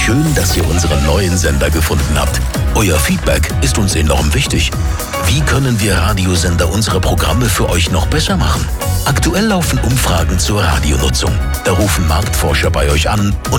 Schön, dass ihr unseren neuen Sender gefunden habt. Euer Feedback ist uns enorm wichtig. Wie können wir Radiosender unsere Programme für euch noch besser machen? Aktuell laufen Umfragen zur Radionutzung. Da rufen Marktforscher bei euch an und